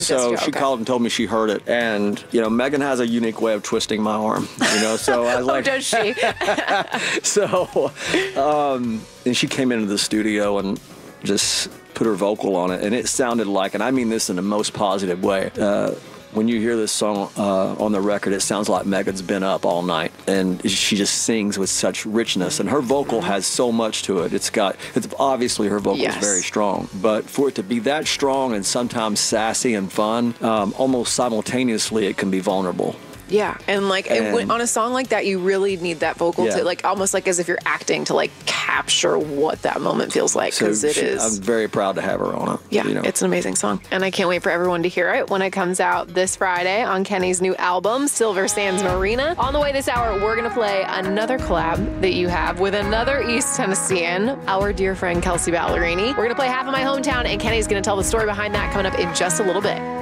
So she called and told me she heard it. And, you know, Megan has a unique way of twisting my arm, you know, so I was like... Oh, does she? So, and she came into the studio and just put her vocal on it. And it sounded like, and I mean this in the most positive way, when you hear this song on the record, it sounds like Megan's been up all night, and she just sings with such richness, and her vocal has so much to it. It's obviously her vocal is very strong, but for it to be that strong and sometimes sassy and fun, almost simultaneously, it can be vulnerable. Yeah, and like on a song like that, you really need that vocal to like almost like as if you're acting to like capture what that moment feels like, because I'm very proud to have her on it. Yeah, you know. It's an amazing song, and I can't wait for everyone to hear it when it comes out this Friday on Kenny's new album, Silver Sands Marina. On the way this hour, we're gonna play another collab that you have with another East Tennessean, our dear friend Kelsea Ballerini. We're gonna play Half of My Hometown, and Kenny's gonna tell the story behind that coming up in just a little bit.